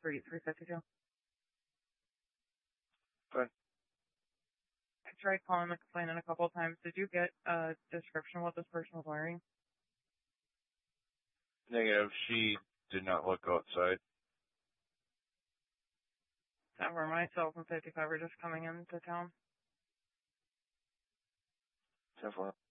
Street, 352. Good. I tried calling the complainant a couple of times. Did you get a description of what this person was wearing? Negative. She did not look outside. Where myself and 55 were just coming into town. 10-4.